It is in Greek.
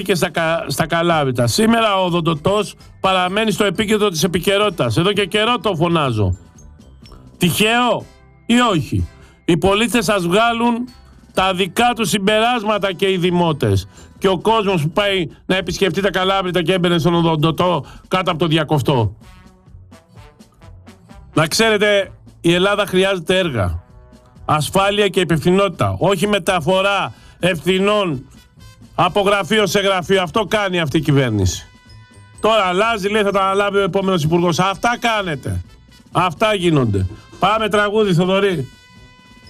και στα Καλάβρητα. Σήμερα ο οδοντοτός παραμένει στο επίκεντρο της επικαιρότητας. Εδώ και καιρό το φωνάζω. Τυχαίο ή όχι? Οι πολίτες σας βγάλουν τα δικά τους συμπεράσματα και οι δημότες. Και ο κόσμος που πάει να επισκεφτεί τα Καλάβρητα και έμπαινε στον οδοντοτό κάτω από το διακοφτό. Να ξέρετε, η Ελλάδα χρειάζεται έργα. Ασφάλεια και υπευθυνότητα. Όχι μεταφορά ευθυνών από γραφείο σε γραφείο. Αυτό κάνει αυτή η κυβέρνηση. Τώρα αλλάζει, λέει θα τα αναλάβει ο επόμενος υπουργός. Αυτά κάνετε. Αυτά γίνονται. Πάμε τραγούδι, Θοδωρή.